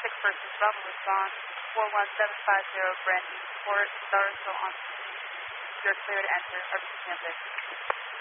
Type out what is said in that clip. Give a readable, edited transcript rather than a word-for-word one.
person, Bravo response, 41750 Brandon Court, Starrsville on. You're clear to enter. Everything campus.